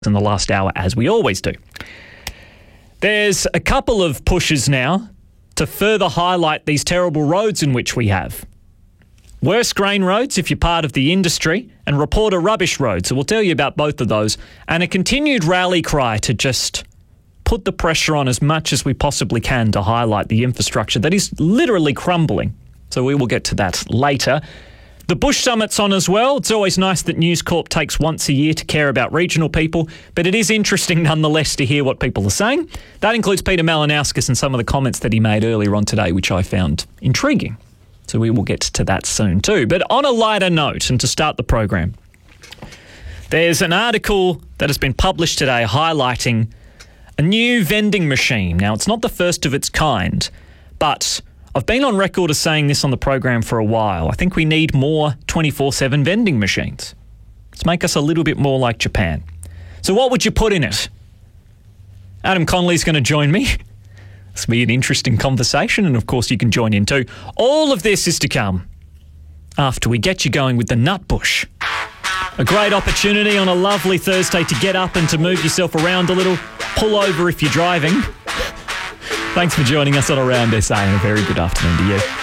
in the last hour, as we always do. There's a couple of pushes now to further highlight these terrible roads in which we have. Worst grain roads if you're part of the industry, and reporter rubbish roads. So we'll tell you about both of those. And a continued rally cry to just put the pressure on as much as we possibly can to highlight the infrastructure that is literally crumbling. So we will get to that later. The Bush Summit's on as well. It's always nice that News Corp takes once a year to care about regional people, but it is interesting nonetheless to hear what people are saying. That includes Peter Malinauskas and some of the comments that he made earlier on today, which I found intriguing. So we will get to that soon too. But on a lighter note, and to start the program, there's an article that has been published today highlighting a new vending machine. Now, it's not the first of its kind, but I've been on record as saying this on the program for a while. I think we need more 24/7 vending machines. Let's make us a little bit more like Japan. So what would you put in it? Adam Connolly's going to join me. This will be an interesting conversation, and of course you can join in too. All of this is to come after we get you going with the Nutbush. A great opportunity on a lovely Thursday to get up and to move yourself around a little. Pull over if you're driving. Thanks for joining us on Around SA, and a very good afternoon to you.